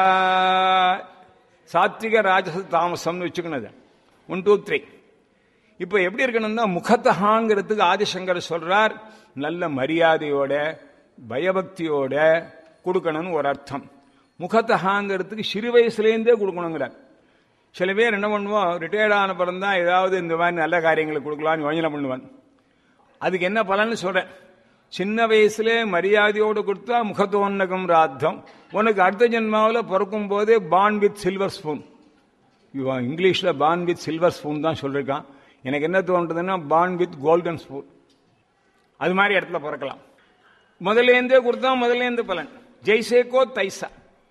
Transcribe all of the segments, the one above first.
சாத்விக ராஜச தாமசம்னு வச்சுக்கணும். 1 2 3. இப்ப எப்படி இருக்கணும்னா முகத்தகாங்கிறதுக்கு ஆதிசங்கர் சொல்றார், நல்ல மரியாதையோட பயபக்தியோட கொடுக்கணும்னு ஒரு அர்த்தம். முகத்தகாங்கிறதுக்கு சிறு வயசுலேருந்தே கொடுக்கணுங்கிறார். சில பேர் என்ன பண்ணுவோம், ரிட்டையர்ட் ஆன பிறந்தான் ஏதாவது இந்த மாதிரி நல்ல காரியங்களை கொடுக்கலான்னு யோஜனை பண்ணுவான். அதுக்கு என்ன பலன்னு சொல்றேன். சின்ன வயசுல மரியாதையோடு கொடுத்தா முகத்தோன்னகம் ராத்தம். உனக்கு அடுத்த ஜென்மாவில் பிறக்கும் போதே பார்ன் வித் சில்வர் ஸ்பூன். இங்கிலீஷ்ல பார்ன் வித் சில்வர் ஸ்பூன் தான் சொல்லிருக்கான். எனக்கு என்ன தோன்றதுன்னா பார்ன் வித் கோல்டன் ஸ்பூன். அது மாதிரி இடத்துல பிறக்கலாம். முதலேந்தே கொடுத்தா முதலேந்து பலன். ஜெய்சேகோ தைசா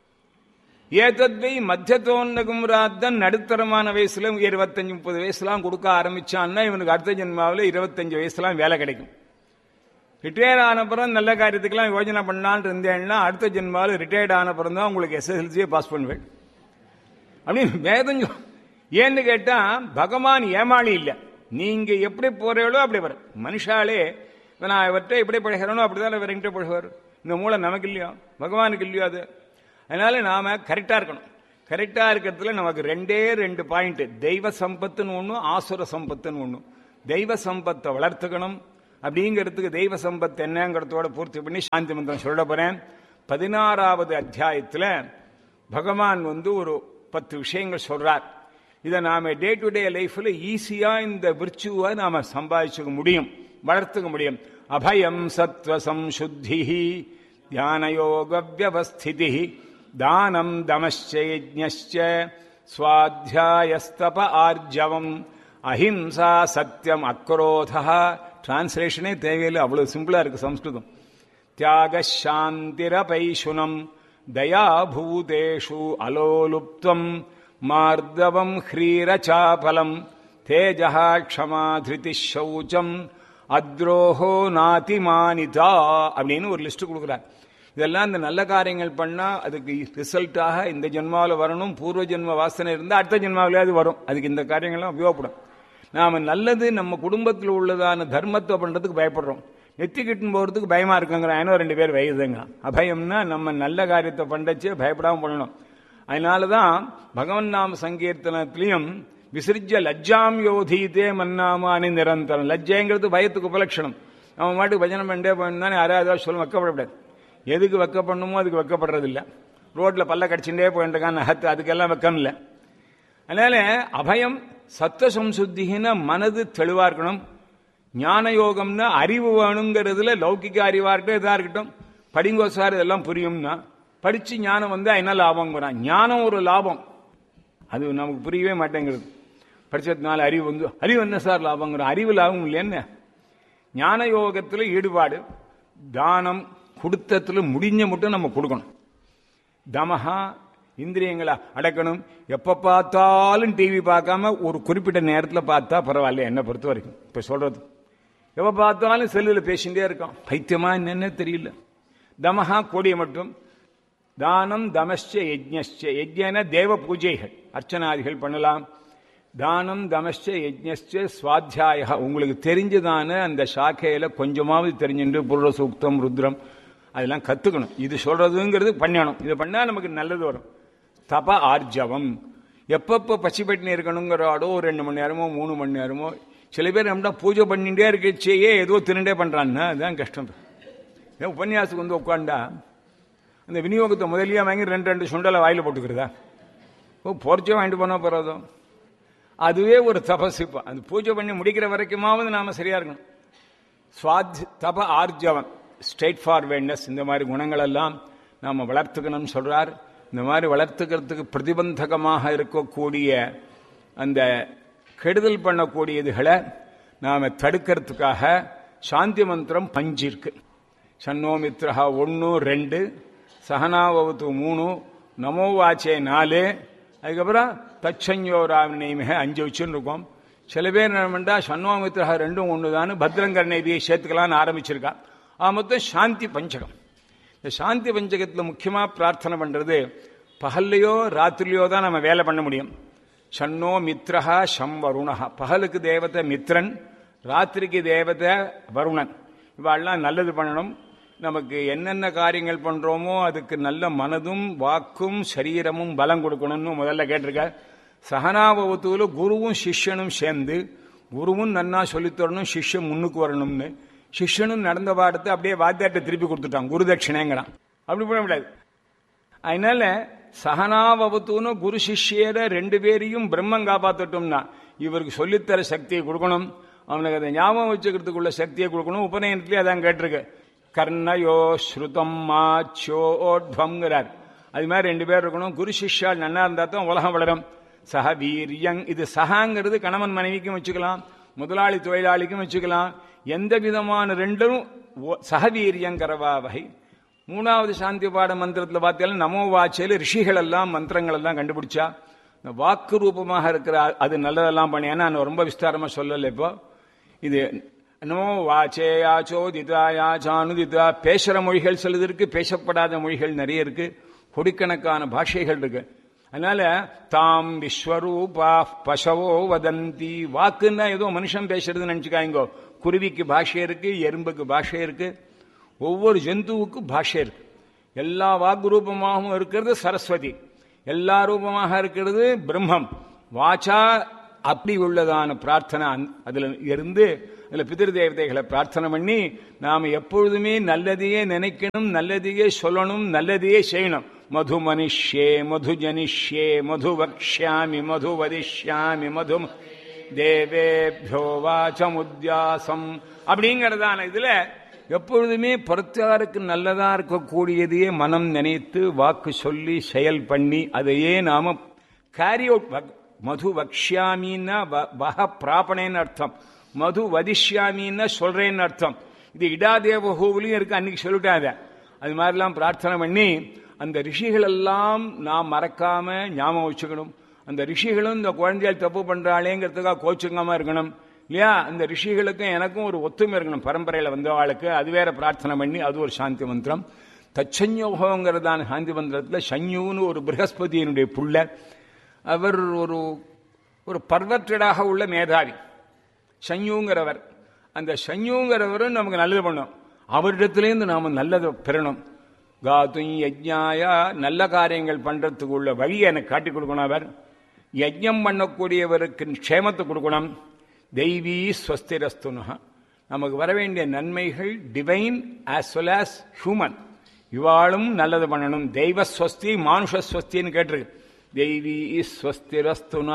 ஏதத்வை மத்தியத்தோன்னகம் ராத்தன். நடுத்தரமான வயசுல 25 30 வயசுலாம் கொடுக்க ஆரம்பிச்சான்னா இவனுக்கு அடுத்த ஜென்மாவில் 25 வயசுலாம் வேலை கிடைக்கும். ரிட்டையர்ட் ஆன பிறகு நல்ல காரியத்துக்கெல்லாம் யோஜனை பண்ணான்னு இருந்தேன்னா அடுத்த ஜென்மாவில் ரிட்டையர்ட் ஆன பிறகு தான் உங்களுக்கு SSLC பாஸ் பண்ணுவேன் அப்படின்னு வேதம். ஏன்னு கேட்டா பகவான் ஏமாளி இல்லை. நீங்க எப்படி போறீங்களோ அப்படி வர மனுஷாலே நான் இவர்கிட்ட எப்படி பழகிறனோ அப்படிதான் இவர்கிட்ட பழகுவார். இந்த மூளை நமக்கு இல்லையோ பகவானுக்கு இல்லையோ அது. அதனால நாம கரெக்டா இருக்கணும். கரெக்டா இருக்கிறதுல நமக்கு 2 பாயிண்ட். தெய்வ சம்பத்துன்னு ஒண்ணு, ஆசுர சம்பத்துன்னு ஒண்ணு. தெய்வ சம்பத்தை வளர்த்துக்கணும். அப்படிங்கிறதுக்கு தெய்வ சம்பத் என்னங்கிறதோட பூர்த்தி பண்ணி சாந்தி மந்திரம் சொல்ல போறேன். 16வது அத்தியாயத்துல பகவான் ஒரு 10 விஷயங்கள் சொல்றார். இதை நாம டே டு டே லைஃப்ல ஈஸியா இந்த விர்ச்சுவை நாம சம்பாதிச்சுக்க முடியும், வளர்த்துக்க முடியும். அபயம் சத்வ சம்சுத்தி தியானயோக வியவஸ்திதி தானம் தமஸ்ச யஜ்ஞஸ்ச ஸ்வாத்யாயஸ்தப ஆர்ஜவம் அஹிம்சா சத்யம் அக்ரோதः. டிரான்ஸ்லேஷனே தேவையில்லை, அவ்வளவு சிம்பிளா இருக்கு சம்ஸ்கிருதம். தியாக சாந்திரபைஷுனம் தயாபூதேஷு அலோலுப்த்வம் மார்தவம் ஹ்ரீரசாபலம் தேஜः க்ஷமா திருதி சௌச்சம் அத்ரோஹோ நாதிமானிதா அப்படின்னு ஒரு லிஸ்ட் கொடுக்குறார். இதெல்லாம் இந்த நல்ல காரியங்கள் பண்ணா அதுக்கு ரிசல்ட்டாக இந்த ஜென்மாவில் வரணும். பூர்வ ஜென்ம வாசனை இருந்தால் அடுத்த ஜென்மாவிலேயாவது வரும். அதுக்கு இந்த காரியங்கள்லாம் உபயோகப்படும். நாம நல்லது நம்ம குடும்பத்தில் உள்ளதான தர்மத்தை பண்றதுக்கு பயப்படுறோம். நெத்திக்கிட்டு போறதுக்கு பயமா இருக்குங்கிற 2 பேர் வயதுங்க. அபயம்னா நம்ம நல்ல காரியத்தை பண்றச்சே பயப்படாம பண்ணணும். அதனாலதான் பகவன் நாம சங்கீர்த்தனத்திலையும் விசிறிஜ லஜ்ஜாம் யோதீதே மன்னாமானி நிரந்தரம். லஜ்ஜைங்கிறது பயத்துக்கு உபலட்சணம். அவன் மாட்டுக்கு பஜனை பண்ணே போயிருந்தானே யாராவது சொல்ல வைக்கப்படக்கூடாது. எதுக்கு வைக்க பண்ணுமோ அதுக்கு வைக்கப்படுறது இல்லை. ரோட்ல பல்ல கடிச்சுட்டே போயிட்டு நகத்து அதுக்கெல்லாம் வெக்கம் இல்லை. அதனால அபயம் சத்வ சம்சுத்தின்னா மனது தெளிவா இருக்கணும். ஞான யோகம்னா அறிவு வேணுங்கிறதுல லௌகிக அறிவா இருக்கட்டும் இதா இருக்கட்டும். படிங்கோ சார் இதெல்லாம் புரியும்னா படிச்சு ஞானம் என்ன லாபம். ஞானம் ஒரு லாபம், அது நமக்கு புரியவே மாட்டேங்கிறது. படிச்சதுனால அறிவு என்ன சார் லாபங்கிற அறிவு லாபம் இல்லைன்னு. ஞான யோகத்தில் ஈடுபாடு, தானம் கொடுத்தத்துல முடிஞ்ச மட்டும் நம்ம கொடுக்கணும். தமஹா இந்திரியங்களை அடக்கணும். எப்ப பார்த்தாலும் டிவி பார்க்காம ஒரு குறிப்பிட்ட நேரத்தில் பார்த்தா பரவாயில்ல என்னை பொறுத்த வரைக்கும். இப்ப சொல்றது எப்ப பார்த்தாலும் செல்லுல பேசிட்டே இருக்கோம். பைத்தியமா என்னன்னு தெரியல. தமஹா கூடிய மட்டும். தானம் தமஸ்ச யஜ்ஞஸ்ச. யஜ்ஞன தேவ பூஜைகள் அர்ச்சனாதிகள் பண்ணலாம். தானம் தமஸ்ச யஜ்ஞஸ்ச ஸ்வாத்தியாய. உங்களுக்கு தெரிஞ்சதான அந்த சாக்கையில கொஞ்சமாவது தெரிஞ்சுட்டு புருட சூக்தம் ருத்ரம் அதெல்லாம் கத்துக்கணும். இது சொல்றதுங்கிறது பண்ணணும். இது பண்ணா நமக்கு நல்லது வரும். தப ஆர்ஜவம். எப்பப்ப பசிப்பட்டினி இருக்கணுங்கிறாடோ 2 மணி நேரமோ 3 மணி நேரமோ. சில பேர் நம்மளா பூஜை பண்ணிட்டே இருக்கச்சேயே ஏதோ திருண்டே பண்றான்னா அதுதான் கஷ்டம். உபன்யாசத்துக்கு உட்காண்டா அந்த விநியோகத்தை முதலியா வாங்கி 2 சுண்டலை வாயில போட்டுக்கிறதா? பொறிச்சே வாங்கிட்டு போனா போறதும் அதுவே ஒரு தபசிப்பா. அந்த பூஜை பண்ணி முடிக்கிற வரைக்குமாவது நாம சரியா இருக்கணும். தப ஆர்ஜவம், ஸ்ட்ரெயிட் ஃபார்வேர்ட்னஸ், இந்த மாதிரி குணங்கள் எல்லாம் நாம வளர்த்துக்கணும்னு சொல்றார். இந்த மாதிரி வளர்த்துக்கிறதுக்கு பிரதிபந்தகமாக இருக்கக்கூடிய அந்த கெடுதல் பண்ணக்கூடியதுகளை நாம தடுக்கிறதுக்காக சாந்தி மந்திரம் 5 இருக்கு. சன்னோமித்ரஹா 1 2, சகனாவது 3, நமோ வாச்சே 4, அதுக்கப்புறம் தச்சஞ்சோராமிக 5 வச்சுன்னு இருக்கோம். சில பேர் என்ன பண்ணா சன்னோமித்ரஹா 2 1 தான் பத்ரங்கர்ணேதியை சேர்த்துக்கலான்னு ஆரம்பிச்சிருக்கா. மொத்தம் சாந்தி பஞ்சகம். இந்த சாந்தி பஞ்சகத்தில் முக்கியமா பிரார்த்தனை பண்றது பகல்லையோ ராத்திரிலையோ தான் நம்ம வேலை பண்ண முடியும். சன்னோ மித்ரஹா சம் வருணஹா. பகலுக்கு தேவதை மித்ரன், ராத்திரிக்கு தேவதை வருணன். இவாள்லாம் நல்லது பண்ணணும். நமக்கு என்னென்ன காரியங்கள் பண்றோமோ அதுக்கு நல்ல மனதும் வாக்கும் சரீரமும் பலம் கொடுக்கணும்னு முதல்ல கேட்டிருக்க. சகனாபவத்துல குருவும் சிஷ்யனும் சேர்ந்து, குருவும் நன்னா சொல்லித்தரணும், சிஷ்யன் முன்னுக்கு வரணும்னு. சிஷ்யனும் நடந்த பாடத்தை அப்படியே வாத்தியார்ட்ட திருப்பி கொடுத்துட்டான், குரு தட்சிணேங்கிறான். அப்படி பண்ண முடியாது. அதனால சகனாபவத்துன்னு குரு சிஷ்யரை ரெண்டு பேரையும் பிரம்மம் காப்பாற்றட்டும்னா இவருக்கு சொல்லித்தர சக்தியை கொடுக்கணும், அவனுக்கு அதை ஞாபகம் வச்சுக்கிறதுக்குள்ள சக்தியை கொடுக்கணும். உபநயனத்திலே அதான் கேட்டிருக்கு, கர்ணயோ ஸ்ருதம் மாச்சோட்வம்ங்கிறார். அது மாதிரி ரெண்டு பேர் இருக்கணும். குரு சிஷ்யால் நன்னா இருந்தா தான் உலகம் வளரும். சக வீரியங், இது சகாங்கிறது கணவன் மனைவிக்கும் வச்சுக்கலாம், முதலாளி தொழிலாளிக்கும் வச்சுக்கலாம். எந்த விதமான ரெண்டும் சகவீரியங்கரவா வகை. மூணாவது சாந்தி பாட மந்திரத்தில் பார்த்தீங்கன்னா நமோ வாச்சையில் ரிஷிகள் எல்லாம் மந்திரங்கள் எல்லாம் கண்டுபிடிச்சா. இந்த வாக்கு ரூபமாக இருக்கிற அது நல்லதெல்லாம் பண்ணியா, நான் ரொம்ப விஸ்தாரமா சொல்லல. இப்போ இது நமோ வாச்சே யாச்சோ திதா யாச்சானுதிதா, பேசுற மொழிகள் சிலது இருக்கு, பேசப்படாத மொழிகள் நிறைய இருக்கு, கொடிக்கணக்கான பாஷைகள் இருக்கு. அதனால தாம் விஸ்வரூபா பசவோ வதந்தி, வாக்குன்னா ஏதோ மனுஷன் பேசுறதுன்னு நினைச்சுக்காங்க. குருவிக்கு பாஷை இருக்கு, எறும்புக்கு பாஷை இருக்கு, ஒவ்வொரு ஜந்துவுக்கும் பாஷை இருக்கு. எல்லா வாக்கு ரூபமாகவும் இருக்கிறது சரஸ்வதி, எல்லா ரூபமாக இருக்கிறது பிரம்மம். வாச்சா அப்படி உள்ளதான பிரார்த்தனை அதுல இருந்து அதுல பிதிரு தேவதைகளை பிரார்த்தனை பண்ணி நாம எப்பொழுதுமே நல்லதையே நினைக்கணும், நல்லதையே சொல்லணும், நல்லதையே செய்யணும். மது மனிஷ்யே மது ஜனிஷ்யே மது வக்ஷ்யாமி மது வதிஷ்யாமி மது தேவேபியோ வாசமுத்யாசம் அப்படிங்கறதான இதுல எப்பொழுதுமே பரத்தாருக்கு நல்லதா இருக்கக்கூடியதையே மனம் நினைத்து வாக்கு சொல்லி செயல் பண்ணி அதையே நாம கேரி அவுட். மது வக்ஷ்யாமின்னா வக பிராபணேன்னு அர்த்தம், மது வதிஷ்யாமின்னா சொல்றேன்னு அர்த்தம். இது இடாதேவகோவிலையும் இருக்கு, அன்னைக்கு சொல்லிட்டாத. அது மாதிரிலாம் பிரார்த்தனை பண்ணி அந்த ரிஷிகள் எல்லாம் நாம் மறக்காம ஞாபகம் வச்சுக்கணும். அந்த ரிஷிகளும் இந்த குழந்தைகள் தப்பு பண்றாளேங்கிறதுக்காக கோச்சுக்காம இருக்கணும் இல்லையா. அந்த ரிஷிகளுக்கும் எனக்கும் ஒரு ஒத்துமை இருக்கணும், பரம்பரையில வந்தவாளுக்கு. அது வேற பிரார்த்தனை பண்ணி அது ஒரு சாந்தி மந்திரம். தச்சன்யோகங்கிறதான சாந்தி மந்திரத்தில் சன்யூன்னு ஒரு பிரகஸ்பதியினுடைய புள்ள, அவர் ஒரு பர்வர்டடாக உள்ள மேதாவி சன்யூங்கிறவர். அந்த சன்யூங்கிறவரும் நமக்கு நல்லது பண்ணும், அவரிடத்திலேருந்து நாம நல்லதை பெறணும். காத்தும் யஜ்ஞாயா, நல்ல காரியங்கள் பண்றதுக்கு உள்ள வழியை எனக்கு காட்டி கொடுக்கணும். அவர் யஜ்ஞம் பண்ணக்கூடியவருக்கு க்ஷேமத்தை கொடுக்கணும். தெய்வீ ஸ்வஸ்திரஸ்துனா, நமக்கு வர வேண்டிய நன்மைகள் divine as well as human, இவாளும் நல்லது பண்ணணும். தெய்வ ஸ்வஸ்தி மானுஷ ஸ்வஸ்தின்னு கேட்டிருக்கு. தெய்வீ ஸ்வஸ்திரஸ்துனா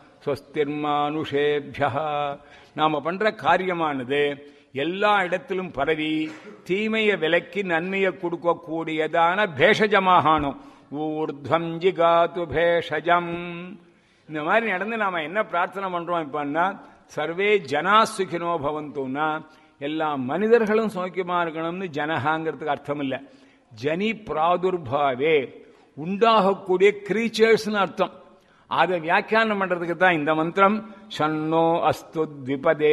ஸ்வஸ்திர்மானுஷேபியா. நாம பண்ற காரியமானது எல்லா இடத்திலும் பரவி தீமையை விலக்கி நன்மையை கொடுக்கக்கூடியதான பேஷஜமாகணும். ஊர்த்வம் ஜிகாது பேஷஜம். இந்த மாதிரி நடந்து நாம என்ன பிரார்த்தனை பண்றோம் இப்பன்னா, சர்வே ஜனா சுகினோ பவந்தோன்னா எல்லா மனிதர்களும் சௌக்கியமா இருக்கணும்னு ஜனஹாங்கிறதுக்கு அர்த்தம் இல்லை. ஜனி பிராதுர்பாவே, உண்டாகக்கூடிய கிரீச்சர்ஸ்னு அர்த்தம். அதை வியாக்கியானம் பண்றதுக்கு தான் இந்த மந்திரம். ஷன்னோ அஸ்து த்விபதே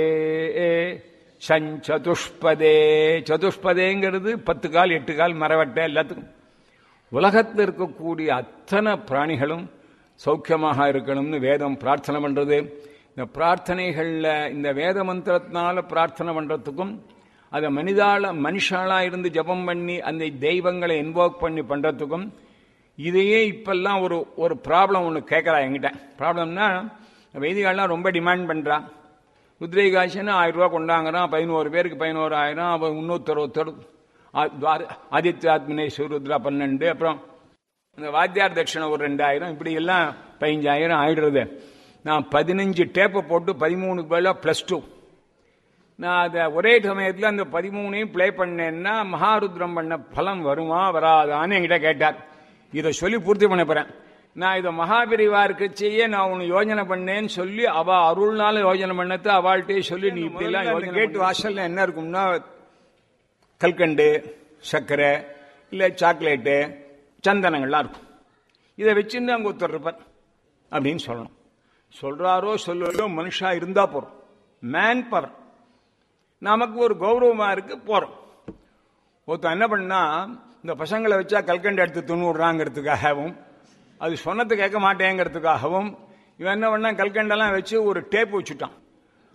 சதுஷ்பதே. சதுஷ்பதேங்கிறது 10 கால் 8 கால் மரவட்டை எல்லாத்துக்கும். உலகத்தில் இருக்கக்கூடிய அத்தனை பிராணிகளும் சௌக்கியமாக இருக்கணும்னு வேதம் பிரார்த்தனை பண்றது. இந்த பிரார்த்தனைகள்ல இந்த வேத மந்திரத்தினால பிரார்த்தனை பண்றதுக்கும், அதை மனுஷாலா இருந்து ஜபம் பண்ணி அந்த தெய்வங்களை இன்வோக் பண்ணி பண்றதுக்கும், இதையே இப்பெல்லாம் ஒரு ப்ராப்ளம் ஒன்று கேட்கறா என்கிட்ட. ப்ராப்ளம்னா வைதிகாலாம் ரொம்ப டிமாண்ட் பண்றா. ருத்ரைகாட்சின்னு 1000 ரூபா கொண்டாங்கிறான், 11 பேருக்கு 11,000, அப்புறம் 360 ஆதித்யாத்மினே சூருத்ரா 12, அப்புறம் இந்த வாத்தியார் தட்சிணை ஒரு 2000, இப்படி எல்லாம் 15,000 ஆயிடுறது. நான் 15 டேப்பை போட்டு 13க்கு பதிலாக +2. நான் அதை ஒரே சமயத்தில் அந்த 13ஐயும் பிளே பண்ணேன்னா மகாருத்ரம் பண்ண பலம் வருமா வராதான்னு என்கிட்ட கேட்டார். இதை சொல்லி பூர்த்தி பண்ண போறேன். நான் இதை மகாபிரிவாருக்கு செய்ய நான் உன்னை யோஜனை பண்ணேன்னு சொல்லி அவ அருள்னால யோஜனை பண்ணது அவள்கிட்டே சொல்லி நீ இப்படி எல்லாம் யோஜனை. கேட்டு வாசல்ல என்ன இருக்கும்னா கல்கண்டு, சர்க்கரை, இல்லை சாக்லேட்டு, சந்தனங்கள்லாம் இருக்கும். இதை வச்சுருந்து அங்கே ஒருத்தர் இருப்பார் அப்படின்னு சொல்லணும். சொல்றாரோ சொல்லோ மனுஷா இருந்தா போறோம், மேன் பவர் நமக்கு ஒரு கௌரவமா இருக்கு போறோம். ஒருத்தன் என்ன பண்ணா, இந்த பசங்களை வச்சா கல்கண்டு எடுத்து துண்ணுடுறாங்கிறதுக்காகவும், அது சொன்னது கேட்க மாட்டேங்கிறதுக்காகவும் இவன் என்ன பண்ணா, கல்கண்டெல்லாம் வச்சு ஒரு டேப் வச்சுட்டான்.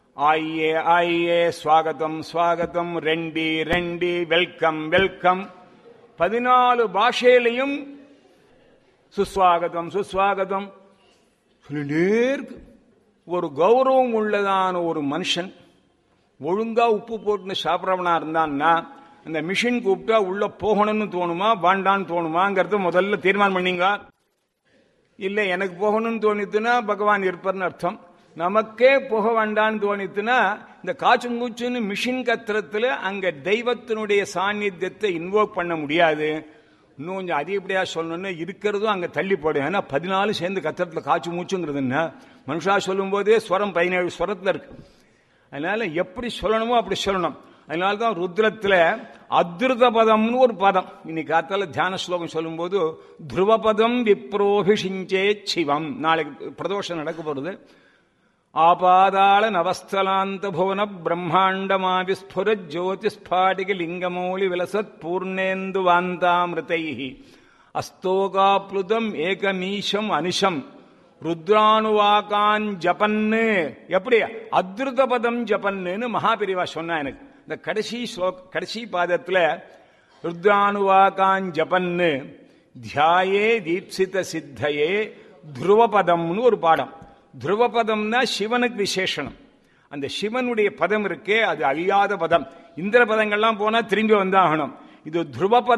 ஆயே ஆயே, ஸ்வாகதம் ஸ்வாகதம், ரெண்டி ரெண்டி, வெல்கம் வெல்கம். 14 பாஷையிலையும் சுஸ்வாகதம் சுஸ்வாகதம் சொல்லிட்டே இருக்கு. ஒரு கௌரவம் உள்ளதான ஒரு மனுஷன் ஒழுங்கா உப்பு போட்டு சாப்பிட்றவனா இருந்தான்னா அந்த மிஷின் கூப்பிட்டா உள்ள போகணும்னு தோணுமா வேண்டான்னு தோணுமாங்கிறத முதல்ல தீர்மானம் பண்ணீங்க. இல்லை எனக்கு போகணும்னு தோணித்துனா பகவான் இருப்பார்னு அர்த்தம். நமக்கே போக வேண்டான்னு தோணித்துனா இந்த காச்சுங்கூச்சுன்னு மிஷின் கத்திரத்துல அங்க தெய்வத்தினுடைய சாநித்தியத்தை இன்வோக் பண்ண முடியாது. இன்னும் கொஞ்சம் அதிகப்படியா சொல்லணும்னு இருக்கிறதும் அங்க தள்ளி போடும். ஏன்னா 14 சேர்ந்து கத்திரத்துல காய்ச்சி மூச்சுங்கிறது என்ன, மனுஷா சொல்லும் போதே ஸ்வரம் 17 ஸ்வரத்துல இருக்கு. அதனால எப்படி சொல்லணுமோ அப்படி சொல்லணும். அதனால்தான் ருத்ரத்துல அத்ருத பதம்னு ஒரு பதம். இன்னைக்கு காத்தால தியான ஸ்லோகம் சொல்லும் போது துருவபதம் விப்ரோபிஷிஞ்சே சிவம். நாளைக்கு பிரதோஷம் நடக்க போறது. ஆபாதாள நவஸ்தலாந்த புவன பிரம்மாண்டமா விஸ்புர ஜோதிஸ்பாடிக லிங்கமௌலி விலசத் பூர்ணேந்து வாந்தாமிருதை அஸ்தோகாப்ளுதம் ஏகமீஷம் அனிஷம் ருத்ரானுவாகான் ஜபன்னு. எப்படி அத்ருத பதம் ஜபன்னு மகாபிரிவா சொன்னா. எனக்கு இந்த கடைசி பாதத்துல ருத்ரானுவாகான் ஜபன்னு தியாயே தீப்சித சித்தையே துருவபதம்னு ஒரு பாடம். துருவபதம்னா சிவனுக்கு விசேஷனம். அந்த சிவனுடைய பதம் இருக்கே அது அழியாத பதம். இந்திர பதங்கள்லாம் போனா திரும்பி வந்தாகணும். இது துருவபதம்.